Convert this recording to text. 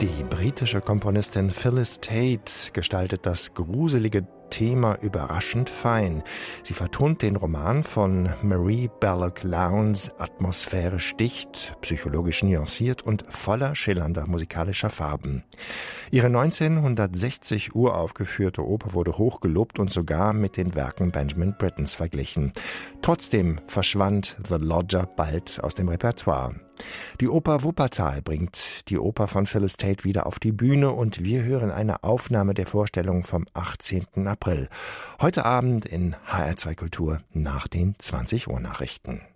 Die britische Komponistin Phyllis Tate gestaltet das gruselige Thema überraschend fein. Sie vertont den Roman von Marie Belloc Lowndes atmosphärisch dicht, psychologisch nuanciert und voller schillernder musikalischer Farben. Ihre 1960 uraufgeführte Oper wurde hoch gelobt und sogar mit den Werken Benjamin Brittens verglichen. Trotzdem verschwand The Lodger bald aus dem Repertoire. Die Oper Wuppertal bringt die Oper von Phyllis Tate wieder auf die Bühne und wir hören eine Aufnahme der Vorstellung vom 18. April. Heute Abend in HR2 Kultur nach den 20 Uhr Nachrichten.